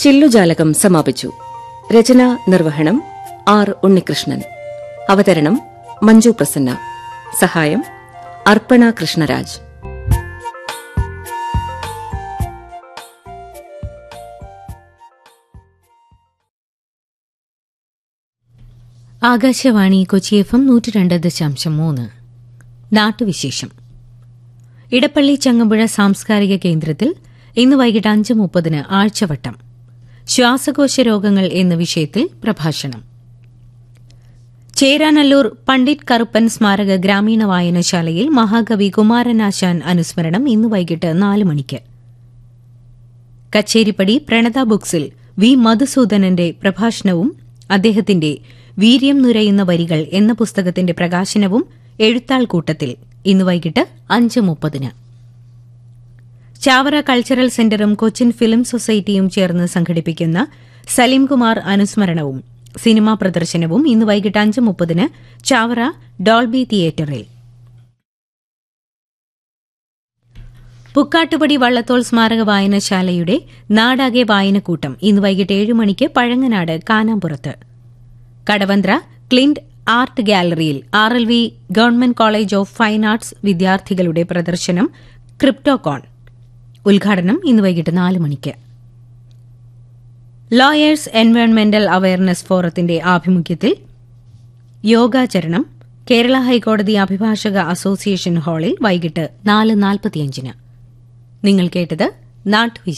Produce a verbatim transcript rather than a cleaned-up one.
ചില്ലുജാലകം സമാപിച്ചു. രചന നിർവഹണം ആർ ഉണ്ണികൃഷ്ണൻ. അവതരണം മഞ്ജു പ്രസന്ന. സഹായം അർപ്പണ കൃഷ്ണരാജ്. ആകാശവാണി കൊച്ചി എഫ് എം നൂറ്റി രണ്ട് ദശാംശം മൂന്ന്. നാട്ടുവിശേഷം. ഇടപ്പള്ളി ചങ്ങമ്പുഴ സാംസ്കാരിക കേന്ദ്രത്തിൽ ഇന്ന് വൈകിട്ട് അഞ്ച് മുപ്പതിന് ആഴ്ചവട്ടം ശ്വാസകോശ രോഗങ്ങൾ എന്ന വിഷയത്തിൽ പ്രഭാഷണം. ചേരാനല്ലൂർ പണ്ഡിറ്റ് കറുപ്പൻ സ്മാരക ഗ്രാമീണ വായനശാലയിൽ മഹാകവി കുമാരനാശാൻ അനുസ്മരണം ഇന്ന് വൈകിട്ട് നാല് മണിക്ക്. കച്ചേരിപ്പടി പ്രണത ബുക്സിൽ വി മധുസൂദനന്റെ പ്രഭാഷണവും അദ്ദേഹത്തിന്റെ വീര്യം നുരയുന്ന വരികൾ എന്ന പുസ്തകത്തിന്റെ പ്രകാശനവും എഴുത്താൾ കൂട്ടത്തിൽ ഇന്ന് വൈകിട്ട് അഞ്ച് മുപ്പതിന്. ചാവറ കൾച്ചറൽ സെന്ററും കൊച്ചിൻ ഫിലിം സൊസൈറ്റിയും ചേർന്ന് സംഘടിപ്പിക്കുന്ന സലീംകുമാർ അനുസ്മരണവും സിനിമാ പ്രദർശനവും ഇന്ന് വൈകിട്ട് അഞ്ച് മുപ്പതിന് ചാവറ ഡോൾബി തിയേറ്ററിൽ. പുക്കാട്ടുപടി വള്ളത്തോൾ സ്മാരക വായനശാലയുടെ നാടാകെ വായനക്കൂട്ടം ഇന്ന് വൈകിട്ട് ഏഴ് മണിക്ക് പഴങ്ങനാട് കാനാമ്പുറത്ത്. കടവന്ത്ര ക്ലിന്റ് ആർട്ട് ഗാലറിയിൽ R L V government college of fine arts വിദ്യാർത്ഥികളുടെ പ്രദർശനം ക്രിപ്റ്റോകോൺ ഉദ്ഘാടനം ഇന്ന് വൈകിട്ട് നാല് മണിക്ക്. ലോയേഴ്സ് എൻവയോൺമെന്റൽ അവയർനെസ് ഫോറത്തിന്റെ ആഭിമുഖ്യത്തിൽ യോഗാചരണം കേരള ഹൈക്കോടതി അഭിഭാഷക അസോസിയേഷൻ ഹാളിൽ വൈകിട്ട് നാല് നാൽപ്പത്തിയഞ്ചിന്. നിങ്ങൾ കേട്ടത് നാട്ടുവിശേഷം.